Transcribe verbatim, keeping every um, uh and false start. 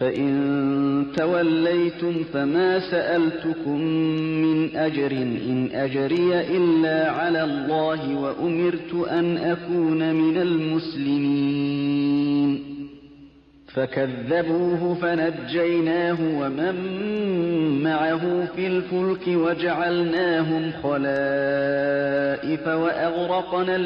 فإن توليتم فما سألتكم من أجر إن أجري إلا على الله وأمرت أن أكون من المسلمين. فكذبوه فنجيناه ومن معه في الفلك وجعلناهم خلائف وأغرقنا